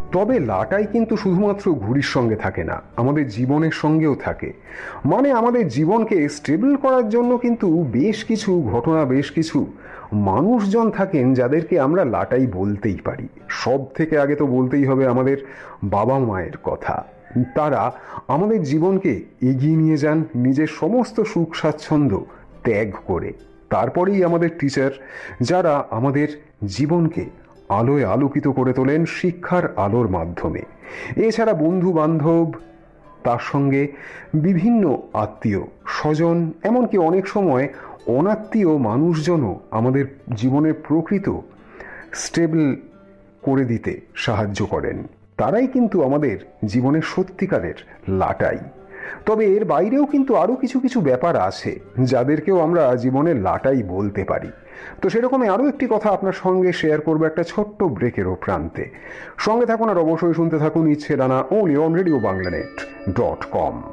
তবে লাটাই কিন্তু শুধুমাত্র ঘুড়ির সঙ্গে থাকে না, আমাদের জীবনের সঙ্গেও থাকে। মানে আমাদের জীবনকে স্টেবল করার জন্য কিন্তু বেশ কিছু ঘটনা, বেশ কিছু মানুষজন থাকেন যাদেরকে আমরা লাটাই বলতেই পারি। সব থেকে আগে তো বলতেই হবে আমাদের বাবা মায়ের কথা। তারা আমাদের জীবনকে এগিয়ে নিয়ে যান নিজের সমস্ত সুখ স্বাচ্ছন্দ্য ত্যাগ করে। তারপরেই আমাদের টিচার, যারা আমাদের জীবনকে আলোয় আলোকিত করে তোলেন শিক্ষার আলোর মাধ্যমে। এছাড়া বন্ধু বান্ধব, তার সঙ্গে বিভিন্ন আত্মীয় স্বজন, এমনকি অনেক সময় অনাত্মীয় মানুষজনও আমাদের জীবনের প্রকৃত স্টেবল করে দিতে সাহায্য করেন। তারাই কিন্তু আমাদের জীবনের সত্যিকারের লাটাই। তবে এর বাইরেও কিন্তু আরও কিছু কিছু ব্যাপার আছে যাদেরকেও আমরা জীবনের লাটাই বলতে পারি। তো সেরকমই আরও একটি কথা আপনার সঙ্গে শেয়ার করবো একটা ছোট্ট ব্রেকেরও প্রান্তে। সঙ্গে থাকুন আর অবশ্যই শুনতে থাকুন ইচ্ছে ডানা, only on RadioBanglaNet.com।